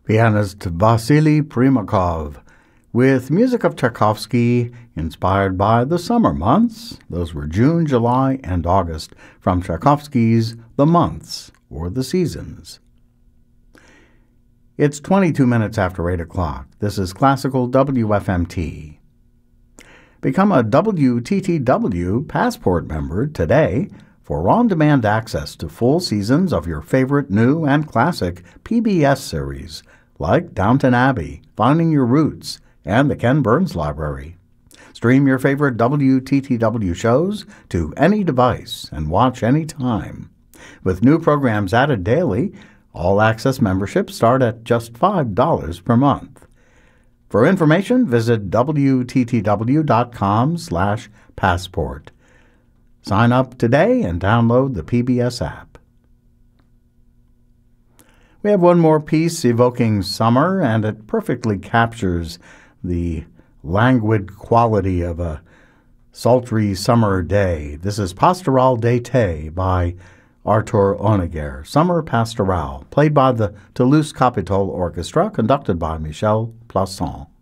Pianist Vasily Primakov, with music of Tchaikovsky inspired by the summer months. Those were June, July, and August from Tchaikovsky's The Months, or The Seasons. It's 22 minutes after 8 o'clock. This is Classical WFMT. Become a WTTW Passport member today for on-demand access to full seasons of your favorite new and classic PBS series, like Downton Abbey, Finding Your Roots, and the Ken Burns Library. Stream your favorite WTTW shows to any device and watch any time. With new programs added daily, all-access memberships start at just $5 per month. For information, visit WTTW.com/passport. Sign up today and download the PBS app. We have one more piece evoking summer, and it perfectly captures the languid quality of a sultry summer day. This is Pastoral d'été by Artur Honegger, Summer Pastoral, played by the Toulouse Capitol Orchestra, conducted by Michel Plasson.